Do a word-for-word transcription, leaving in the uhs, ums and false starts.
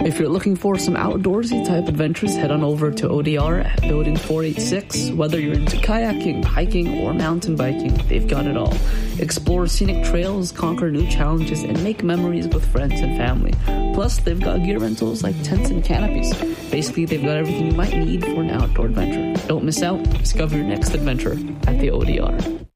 If you're looking for some outdoorsy type adventures, head on over to O D R at Building four eighty-six. Whether you're into kayaking, hiking, or mountain biking, they've got it all. Explore scenic trails, conquer new challenges, and make memories with friends and family. Plus, they've got gear rentals like tents and canopies. Basically, they've got everything you might need for an outdoor adventure. Don't miss out. Discover your next adventure at the O D R.